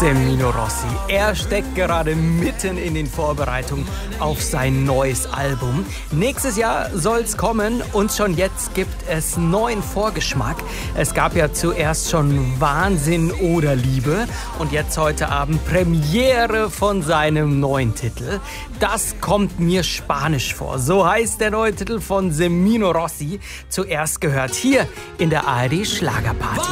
Semino Rossi. Er steckt gerade mitten in den Vorbereitungen auf sein neues Album. Nächstes Jahr soll's kommen und schon jetzt gibt es neuen Vorgeschmack. Es gab ja zuerst schon Wahnsinn oder Liebe und jetzt heute Abend Premiere von seinem neuen Titel. Das kommt mir spanisch vor. So heißt der neue Titel von Semino Rossi. Zuerst gehört hier in der ARD Schlagerparty.